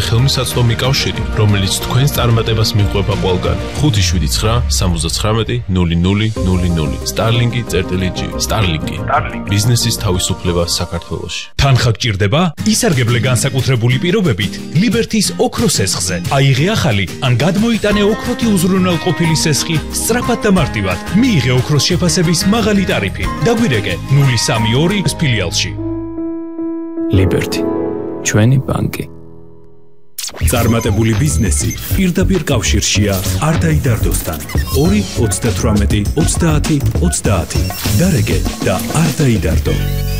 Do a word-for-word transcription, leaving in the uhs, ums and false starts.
ხელმისაწვდომი კავშირი, რომელიც თქვენს წარმატებას მიყვება ყველგან. ხუთი შვიდი ცხრა სამოცდათხრამეტი ნული ნული ნული ნული. Starlink-ი წერტილი G. Starlink-ი. ბიზნესის თავისუფლება საქართველოში. თანხა გჭირდება? ისარგებლე განსაკუთრებული პირობებით ლიბერთის ოქროს სესხზე. აიღე ახალი ან გადმოიტანე ოქროთი უზრუნველყოფილი სესხი სწრაფად და მარტივად. მიიღე ოქროს შეფასების მაღალი ტარიფი. დაგვირეკე ნული სამი ორი ფილიალში. ლიბერთი. ჩვენი ბანკი. წარმატებული ბიზნესი პირდაპირ კავშირშია არდაიდარდოსთან. ორი ოცდათვრამეტი ოცდაათი ოცდაათი. დარეკე და არ დაიდარდო.